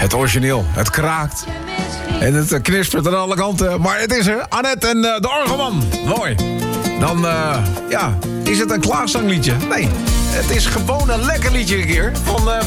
Het origineel, het kraakt. En het knispert aan alle kanten. Maar het is er. Annette en de Orgelman. Mooi. Dan, is het een klaagzangliedje? Nee, het is gewoon een lekker liedje een keer.